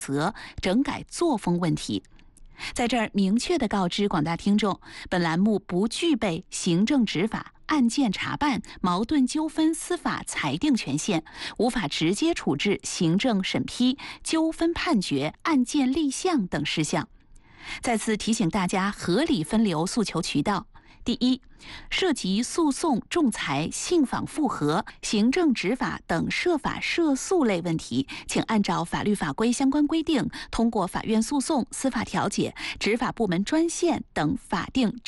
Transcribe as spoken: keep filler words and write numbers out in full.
责、整改作风问题。在这儿明确地告知广大听众，本栏目不具备行政执法、案件查办、矛盾纠纷司法裁定权限，无法直接处置行政审批、纠纷判决、案件立项等事项。再次提醒大家合理分流诉求渠道。第一，涉及诉讼、仲裁、信访复核、行政执法等涉法涉诉类问题，请按照法律法规相关规定，通过法院诉讼、司法调解、执法部门专线等法定